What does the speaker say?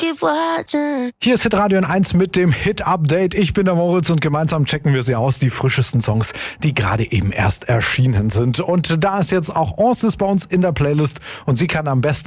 keep watching. Hier ist Hitradio N1 mit dem Hit-Update. Ich bin der Moritz und gemeinsam checken wir sie aus, die frischesten Songs, die gerade eben erst erschienen sind. Und da ist jetzt auch Orstes bei uns in der Playlist und sie kann am besten